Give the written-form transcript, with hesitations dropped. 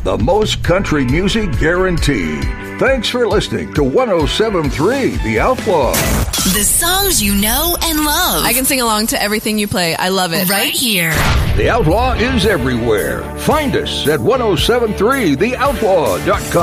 the most country music guaranteed. Thanks for listening to 107.3 The Outlaw. The songs you know and love. I can sing along to everything you play. I love it. Right here. The Outlaw is everywhere. Find us at 1073theoutlaw.com.